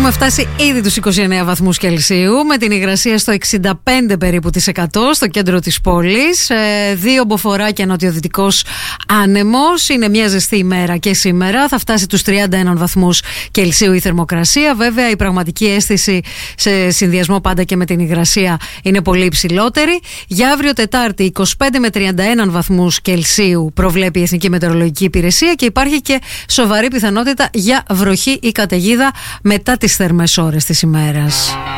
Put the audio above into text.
Έχουμε φτάσει ήδη τους 29 βαθμούς Κελσίου, με την υγρασία στο 65 περίπου της 100 στο κέντρο της πόλης. 2 μποφόρ και νοτιοδυτικός άνεμος. Είναι μια ζεστή ημέρα και σήμερα. Θα φτάσει τους 31 βαθμούς Κελσίου η θερμοκρασία. Βέβαια η πραγματική αίσθηση, σε συνδυασμό πάντα και με την υγρασία, είναι πολύ υψηλότερη. Για αύριο Τετάρτη 25 με 31 βαθμούς Κελσίου προβλέπει η Εθνική Μετεωρολογική Υπηρεσία και υπάρχει και σοβαρή πιθανότητα για βροχή ή καταιγίδα μετά τις θερμές ώρες της ημέρας.